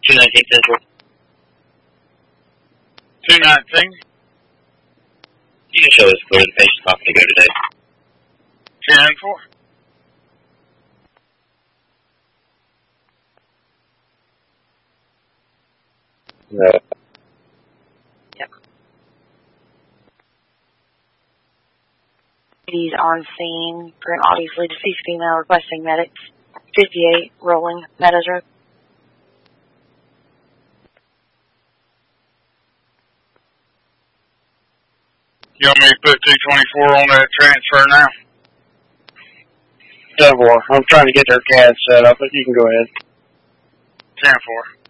219 Central. 219? You can show us where the patient's not going to go today. 10-4. No. Yep. He's on scene. Obviously, deceased female requesting medics. 58, rolling, Meadows Road. You want me to put 224 on that transfer now? 10-4. I'm trying to get their CAD set up, but you can go ahead. 10-4.